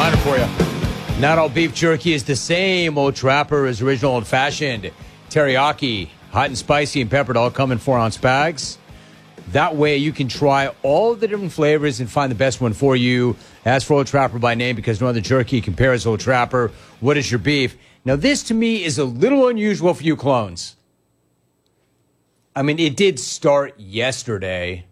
reminder for you. Not all beef jerky is the same. Old Trapper is original old-fashioned. Teriyaki, hot and spicy and peppered, all come in 4-ounce bags. That way you can try all the different flavors and find the best one for you. Ask for Old Trapper by name because no other jerky compares Old Trapper. What is your beef? Now, this to me is a little unusual for you clones. I mean, it did start yesterday.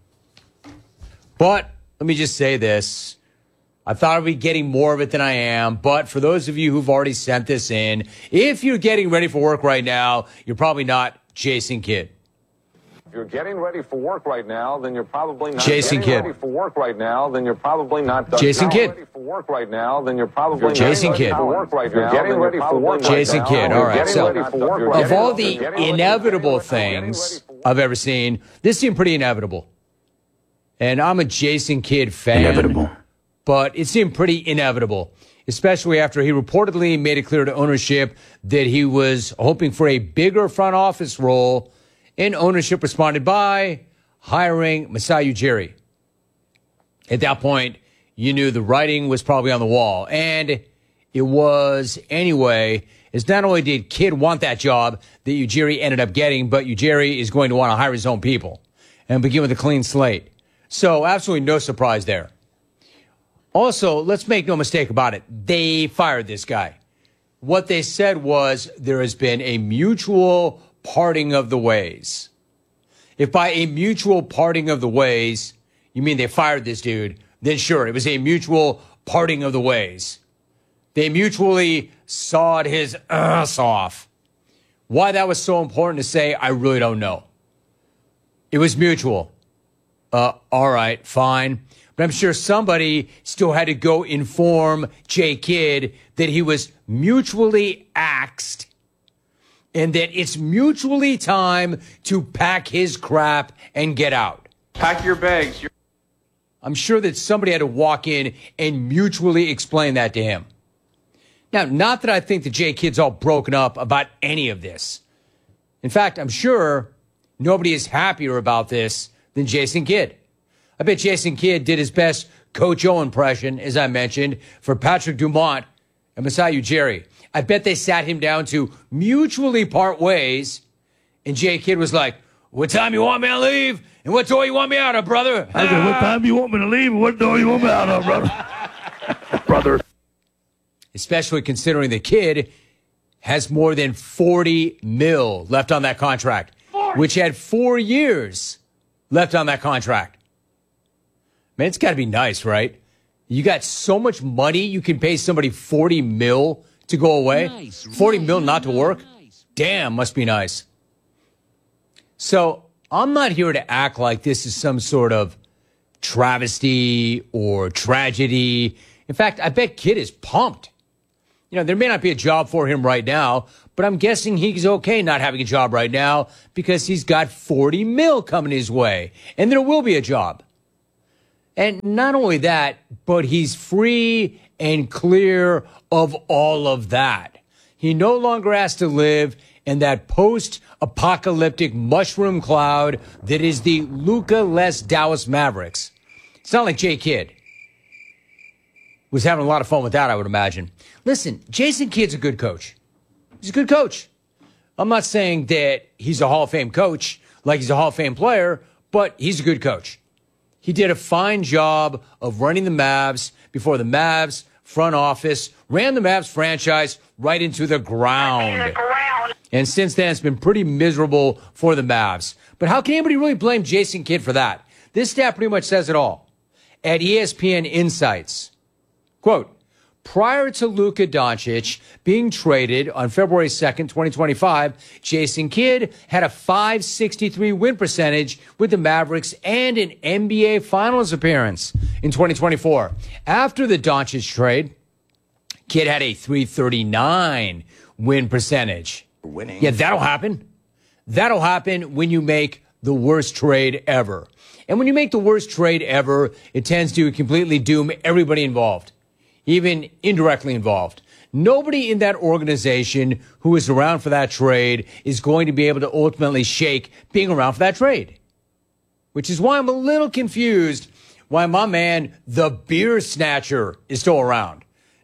But let me just say this. I thought I'd be getting more of it than I am. But for those of you who've already sent this in, if you're getting ready for work right now, you're probably not Jason Kidd. If you're getting ready for work right now, then you're probably not Jason Kidd. ready for work right now, then you're probably not Jason Kidd. ready for work right now, then you're probably Jason Kidd. getting ready for work Jason Kidd. All right. So, of all the getting inevitable things I've ever seen, this seemed pretty inevitable. And I'm a Jason Kidd fan. Inevitable. But it seemed pretty inevitable, especially after he reportedly made it clear to ownership that he was hoping for a bigger front office role, and ownership responded by hiring Masai Ujiri. At that point, you knew the writing was probably on the wall, and it was anyway, as not only did Kidd want that job that Ujiri ended up getting, but Ujiri is going to want to hire his own people and begin with a clean slate. So absolutely no surprise there. Also, let's make no mistake about it. They fired this guy. What they said was there has been a mutual parting of the ways. If by a mutual parting of the ways, you mean they fired this dude, then sure, it was a mutual parting of the ways. They mutually sawed his ass off. Why that was so important to say, I really don't know. It was mutual. All right, fine. But I'm sure somebody still had to go inform Jay Kidd that he was mutually axed and that it's mutually time to pack his crap and get out. Pack your bags. I'm sure that somebody had to walk in and mutually explain that to him. Now, not that I think that Jay Kidd's all broken up about any of this. In fact, I'm sure nobody is happier about this than Jason Kidd. I bet Jason Kidd did his best Coach O impression, as I mentioned, for Patrick Dumont and Masai Ujiri. I bet they sat him down to mutually part ways, and Jay Kidd was like, what time you want me to leave, and what door you want me out of, brother? I said, what time you want me to leave, and what door you want me out of, brother? Brother. Especially considering the Kidd has more than $40 million left on that contract, which had 4 years left on that contract. Man, it's got to be nice, right? You got so much money, you can pay somebody $40 million to go away. Nice, $40 million not to work? Nice. Damn, must be nice. So I'm not here to act like this is some sort of travesty or tragedy. In fact, I bet Kidd is pumped. You know, there may not be a job for him right now, but I'm guessing he's okay not having a job right now because he's got $40 million coming his way, and there will be a job. And not only that, but he's free and clear of all of that. He no longer has to live in that post-apocalyptic mushroom cloud that is the Luka-less Dallas Mavericks. It's not like Jay Kidd was having a lot of fun with that, I would imagine. Listen, Jason Kidd's a good coach. He's a good coach. I'm not saying that he's a Hall of Fame coach like he's a Hall of Fame player, but he's a good coach. He did a fine job of running the Mavs before the Mavs front office ran the Mavs franchise right into the ground. And since then, it's been pretty miserable for the Mavs. But how can anybody really blame Jason Kidd for that? This stat pretty much says it all. At ESPN Insights, quote, prior to Luka Doncic being traded on February 2nd, 2025, Jason Kidd had a .563 win percentage with the Mavericks and an NBA Finals appearance in 2024. After the Doncic trade, Kidd had a .339 win percentage. Winning. Yeah, that'll happen. That'll happen when you make the worst trade ever. And when you make the worst trade ever, it tends to completely doom everybody involved, even indirectly involved. Nobody in that organization who is around for that trade is going to be able to ultimately shake being around for that trade. Which is why I'm a little confused why my man, the beer snatcher, is still around.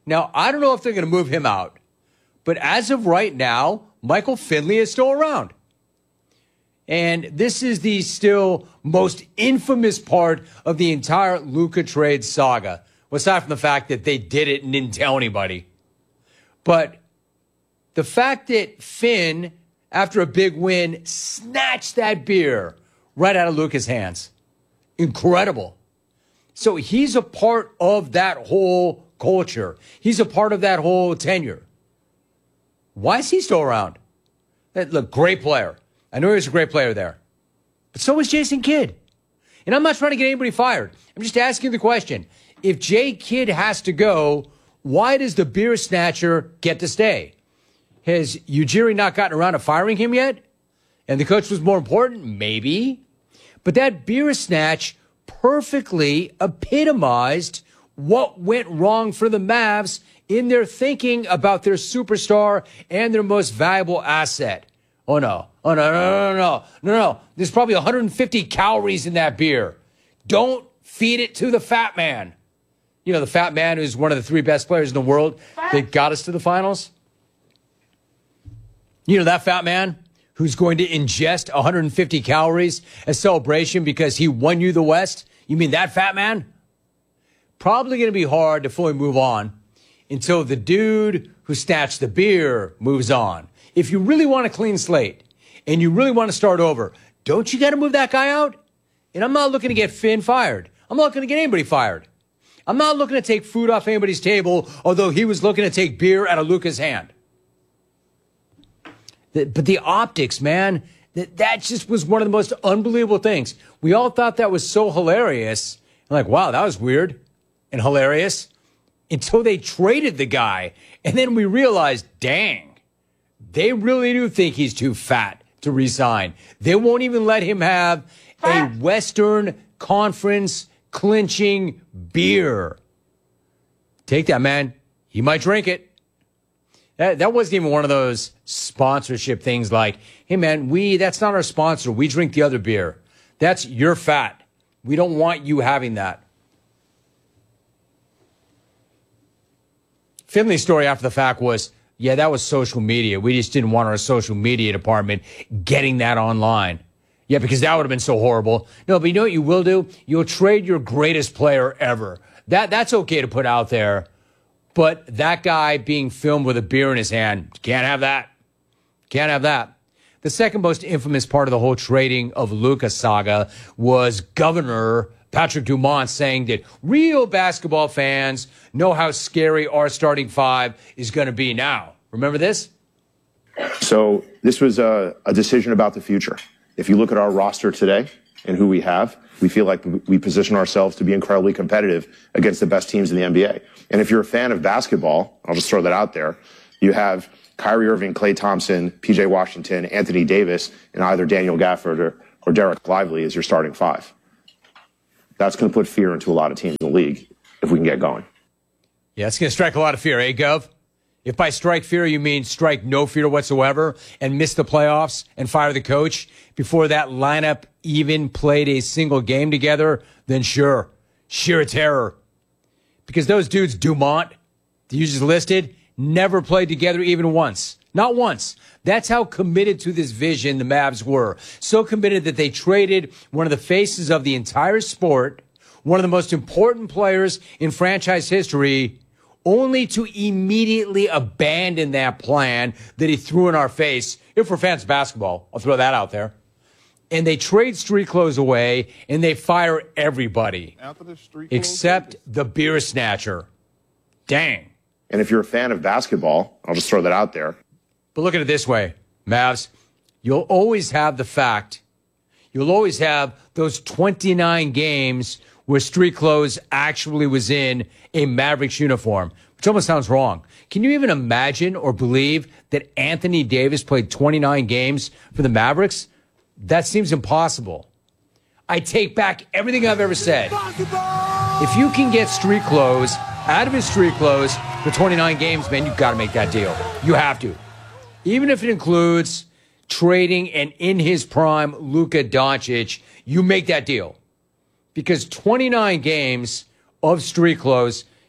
Now, I don't know if they're going to move him out, but as of right now, Michael Finley is still around. And this is the still most infamous part of the entire Luka trade saga. Well, aside from the fact that they did it and didn't tell anybody. But the fact that Finn, after a big win, snatched that beer right out of Luka's hands. Incredible. So he's a part of that whole culture. He's a part of that whole tenure. Why is he still around? Look, great player. I know he was a great player there. But so was Jason Kidd. And I'm not trying to get anybody fired. I'm just asking the question. If Jay Kidd has to go, why does the beer snatcher get to stay? Has Ujiri not gotten around to firing him yet? And the coach was more important? Maybe. But that beer snatch perfectly epitomized what went wrong for the Mavs in their thinking about their superstar and their most valuable asset. Oh, no. Oh, no. There's probably 150 calories in that beer. Don't feed it to the fat man. You know, the fat man who's one of the 3 best players in the world that got us to the finals. You know, that fat man who's going to ingest 150 calories as celebration because he won you the West. You mean that fat man? Probably going to be hard to fully move on until the dude who snatched the beer moves on. If you really want a clean slate and you really want to start over, don't you got to move that guy out? And I'm not looking to get Finn fired. I'm not looking to get anybody fired. I'm not looking to take food off anybody's table, although he was looking to take beer out of Luka's hand. But the optics, man, that just was one of the most unbelievable things. We all thought that was so hilarious. Like, wow, that was weird and hilarious until they traded the guy. And then we realized, dang, they really do think he's too fat to resign. They won't even let him have a Western Conference clinching beer. Take that, man. He might drink it. That wasn't even one of those sponsorship things like, hey, man, that's not our sponsor. We drink the other beer. You're fat. We don't want you having that. Finley's story after the fact was, yeah, that was social media. We just didn't want our social media department getting that online. Yeah, because that would have been so horrible. No, but you know what you will do? You'll trade your greatest player ever. That's okay to put out there. But that guy being filmed with a beer in his hand, can't have that. Can't have that. The second most infamous part of the whole trading of Luka saga was Governor Patrick Dumont saying that real basketball fans know how scary our starting 5 is going to be now. Remember this? So this was a decision about the future. If you look at our roster today and who we have, we feel like we position ourselves to be incredibly competitive against the best teams in the NBA. And if you're a fan of basketball, I'll just throw that out there, you have Kyrie Irving, Klay Thompson, PJ Washington, Anthony Davis, and either Daniel Gafford or Derek Lively as your starting 5. That's going to put fear into a lot of teams in the league if we can get going. Yeah, it's going to strike a lot of fear, eh, Gov? If by strike fear you mean strike no fear whatsoever and miss the playoffs and fire the coach before that lineup even played a single game together, then sure, sheer terror. Because those dudes, Dumont, that you just listed, never played together even once. Not once. That's how committed to this vision the Mavs were. So committed that they traded one of the faces of the entire sport, one of the most important players in franchise history, only to immediately abandon that plan that he threw in our face. If we're fans of basketball, I'll throw that out there. And they trade street clothes away, and they fire everybody except the beer snatcher. Dang. And if you're a fan of basketball, I'll just throw that out there. But look at it this way, Mavs. You'll always have the fact. You'll always have those 29 games where street clothes actually was in a Mavericks uniform, which almost sounds wrong. Can you even imagine or believe that Anthony Davis played 29 games for the Mavericks? That seems impossible. I take back everything I've ever said. If you can get street clothes out of his street clothes for 29 games, man, you've got to make that deal. You have to. Even if it includes trading an in his prime Luka Doncic, you make that deal. Because 29 games of street clothes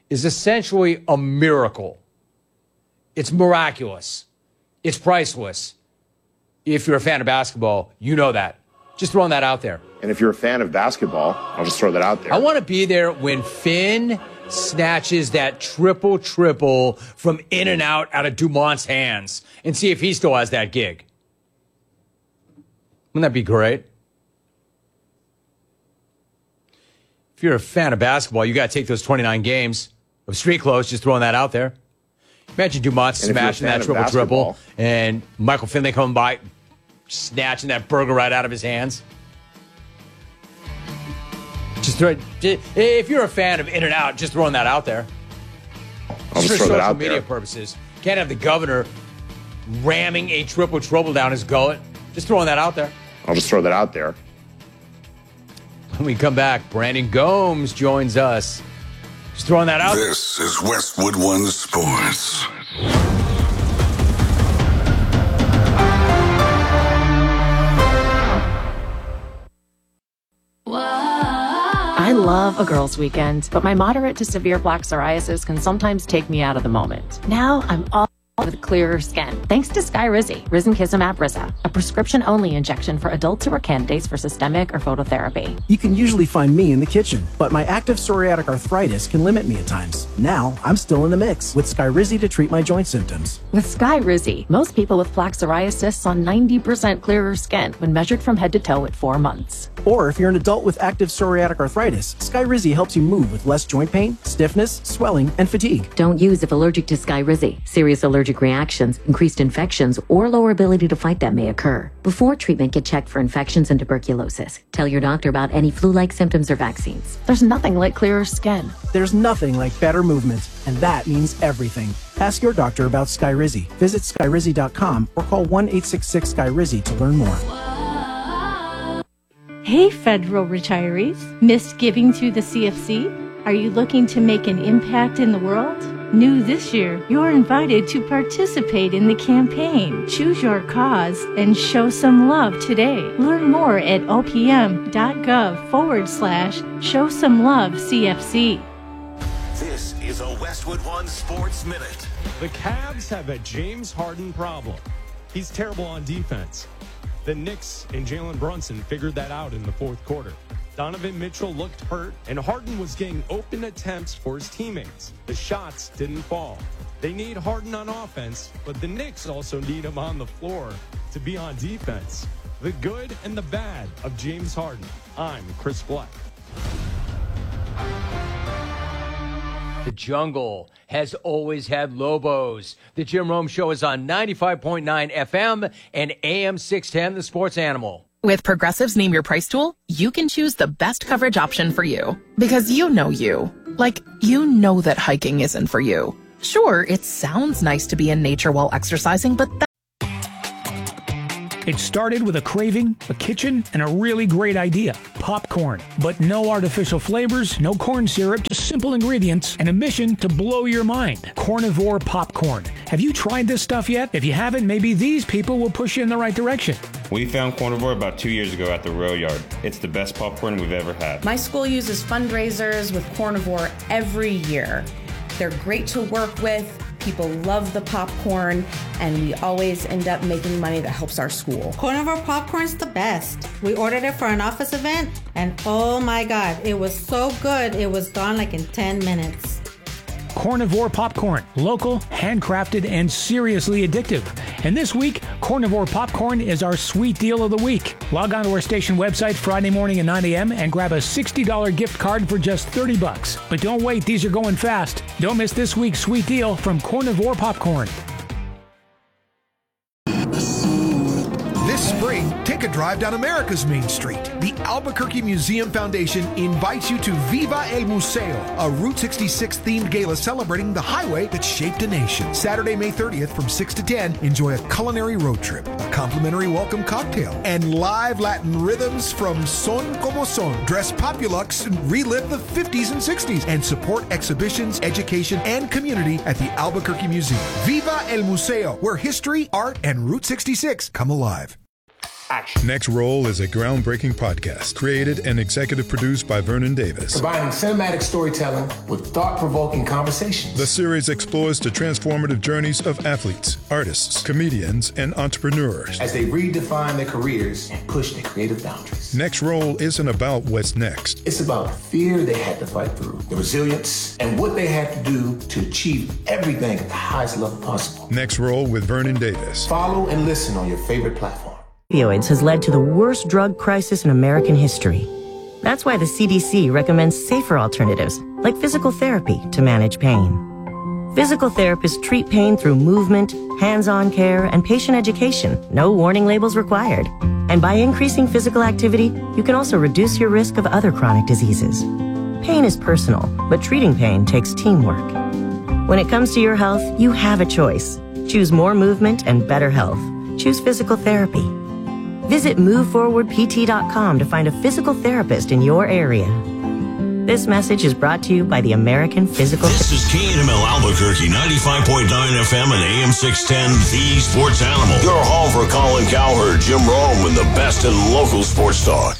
is essentially a miracle. It's miraculous. It's priceless. If you're a fan of basketball, you know that. Just throwing that out there. And if you're a fan of basketball, I'll just throw that out there. I want to be there when Finn snatches that triple from in and out of Dumont's hands and see if he still has that gig. Wouldn't that be great? If you're a fan of basketball, you got to take those 29 games of street clothes, just throwing that out there. Imagine Dumont smashing that triple and Michael Finley coming by, snatching that burger right out of his hands. Just throw it. If you're a fan of In-N-Out, just throwing that out there. I'll just throw that out there. For social media purposes. Can't have the governor ramming a triple down his gullet. Just throwing that out there. I'll just throw that out there. When we come back, Brandon Gomes joins us. Just throwing that out there. This is Westwood One Sports. I love a girls' weekend, but my moderate to severe plaque psoriasis can sometimes take me out of the moment. Now I'm all with clearer skin, thanks to Skyrizi, Risankizumab Riza, a prescription-only injection for adults who are candidates for systemic or phototherapy. You can usually find me in the kitchen, but my active psoriatic arthritis can limit me at times. Now, I'm still in the mix with Skyrizi to treat my joint symptoms. With Skyrizi, most people with plaque psoriasis saw 90% clearer skin when measured from head to toe at 4 months. Or if you're an adult with active psoriatic arthritis, Skyrizi helps you move with less joint pain, stiffness, swelling, and fatigue. Don't use if allergic to Skyrizi. Serious allergic reactions, increased infections, or lower ability to fight them may occur. Before treatment, get checked for infections and tuberculosis. Tell your doctor about any flu-like symptoms or vaccines. There's nothing like clearer skin. There's nothing like better movement, and that means everything. Ask your doctor about Skyrizi. Visit Skyrizi.com or call 1-866-SKYRIZI to learn more. Hey, federal retirees. Missed giving to the CFC? Are you looking to make an impact in the world? New this year, you're invited to participate in the campaign. Choose your cause and show some love today. Learn more at opm.gov/show some love CFC. This is a Westwood One Sports Minute. The Cavs have a James Harden problem. He's terrible on defense. The Knicks and Jalen Brunson figured that out in the fourth quarter. Donovan Mitchell looked hurt, and Harden was getting open attempts for his teammates. The shots didn't fall. They need Harden on offense, but the Knicks also need him on the floor to be on defense. The good and the bad of James Harden. I'm Chris Black. The jungle has always had Lobos. The Jim Rome Show is on 95.9 FM and AM 610, The Sports Animal. With Progressive's Name Your Price tool, you can choose the best coverage option for you. Because you know you. Like, you know that hiking isn't for you. Sure, it sounds nice to be in nature while exercising, but It started with a craving, a kitchen, and a really great idea. Popcorn. But no artificial flavors, no corn syrup, just simple ingredients, and a mission to blow your mind. Cornivore popcorn. Have you tried this stuff yet? If you haven't, maybe these people will push you in the right direction. We found Cornivore about 2 years ago at the Rail Yard. It's the best popcorn we've ever had. My school uses fundraisers with Cornivore every year. They're great to work with. People love the popcorn, and we always end up making money that helps our school. Cornivore popcorn's the best. We ordered it for an office event, and oh my God, it was so good. It was gone like in 10 minutes. Cornivore popcorn. Local, handcrafted, and seriously addictive. And this week, Cornivore popcorn is our sweet deal of the week. Log on to our station website Friday morning at 9 a.m. and grab a $60 gift card for just $30. But don't wait, these are going fast. Don't miss this week's sweet deal from Cornivore popcorn. This spring, take a drive down America's Main Street. The Albuquerque Museum Foundation invites you to Viva el Museo, a Route 66 themed gala celebrating the highway that shaped a nation. Saturday, May 30th from 6 to 10, enjoy a culinary road trip, a complimentary welcome cocktail, and live Latin rhythms from Son Como Son. Dress Populux and relive the 50s and 60s and support exhibitions, education, and community at the Albuquerque Museum. Viva el Museo, where history, art, and Route 66 come alive. action. Next Roll is a groundbreaking podcast created and executive produced by Vernon Davis. Combining cinematic storytelling with thought-provoking conversations. The series explores the transformative journeys of athletes, artists, comedians, and entrepreneurs as they redefine their careers and push their creative boundaries. Next Roll isn't about what's next. It's about the fear they had to fight through, the resilience, and what they had to do to achieve everything at the highest level possible. Next Roll with Vernon Davis. Follow and listen on your favorite platform. Opioids has led to the worst drug crisis in American history. That's why the CDC recommends safer alternatives, like physical therapy, to manage pain. Physical therapists treat pain through movement, hands-on care, and patient education. No warning labels required. And by increasing physical activity, you can also reduce your risk of other chronic diseases. Pain is personal, but treating pain takes teamwork. When it comes to your health, you have a choice. Choose more movement and better health. Choose physical therapy. Visit MoveForwardPT.com to find a physical therapist in your area. This message is brought to you by the American Physical... This is KNML Albuquerque, 95.9 FM and AM 610, the Sports Animal. Your home for Colin Cowherd, Jim Rome, and the best in local sports talk.